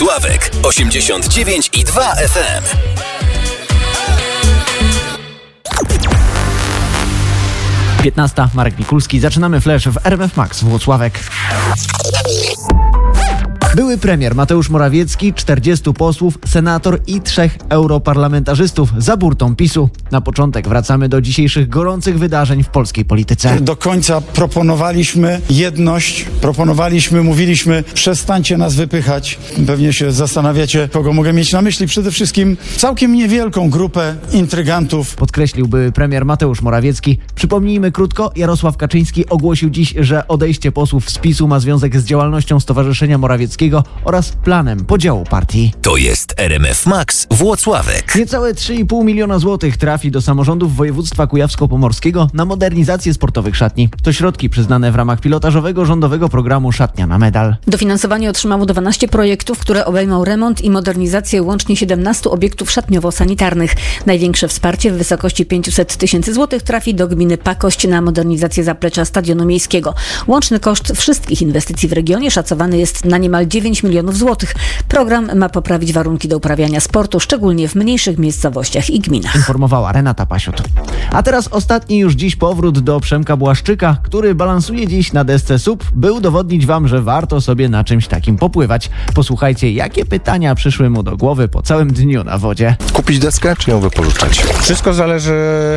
Włocławek 89,2 FM. Piętnasta, Marek Mikulski. Zaczynamy Flash w RMF Max Włocławek. Były premier Mateusz Morawiecki, 40 posłów, senator i 3 europarlamentarzystów za burtą PiS-u. Na początek wracamy do dzisiejszych gorących wydarzeń w polskiej polityce. Do końca proponowaliśmy jedność, mówiliśmy, przestańcie nas wypychać. Pewnie się zastanawiacie, kogo mogę mieć na myśli. Przede wszystkim całkiem niewielką grupę intrygantów. Podkreślił były premier Mateusz Morawiecki. Przypomnijmy krótko, Jarosław Kaczyński ogłosił dziś, że odejście posłów z PiS-u ma związek z działalnością Stowarzyszenia Morawieckiego oraz planem podziału partii. To jest RMF Max Włocławek. Niecałe 3,5 miliona złotych trafi do samorządów województwa kujawsko-pomorskiego na modernizację sportowych szatni. To środki przyznane w ramach pilotażowego rządowego programu Szatnia na medal. Dofinansowanie otrzymało 12 projektów, które obejmą remont i modernizację łącznie 17 obiektów szatniowo-sanitarnych. Największe wsparcie w wysokości 500 tysięcy złotych trafi do gminy Pakość na modernizację zaplecza Stadionu Miejskiego. Łączny koszt wszystkich inwestycji w regionie szacowany jest na niemal 9 milionów złotych. Program ma poprawić warunki do uprawiania sportu, szczególnie w mniejszych miejscowościach i gminach. Informowała Renata Pasiut. A teraz ostatni już dziś powrót do Przemka Błaszczyka, który balansuje dziś na desce SUP, by udowodnić wam, że warto sobie na czymś takim popływać. Posłuchajcie, jakie pytania przyszły mu do głowy po całym dniu na wodzie. Kupić deskę, czy ją wypożyczać? Wszystko zależy